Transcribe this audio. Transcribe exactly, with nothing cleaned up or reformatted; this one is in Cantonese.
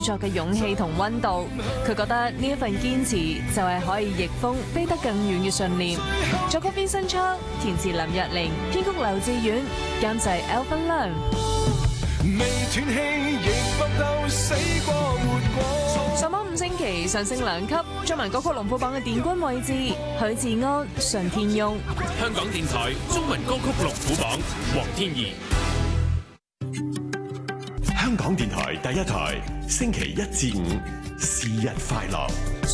作嘅勇氣同溫度，佢覺得呢一份堅持就係可以逆風飛得更遠嘅信念。作曲 Vincent Chow，填詞林若寧，編曲劉志遠，監製 Alvin Lam。 未斷氣亦搏鬥死過活過。 上網五星期上升兩級，中文歌曲龍虎榜嘅殿軍位置，許志安、順天翁。 香港電台中文歌曲龍虎榜，黃天怡。 香港電台第一台，星期一至五，是日快樂。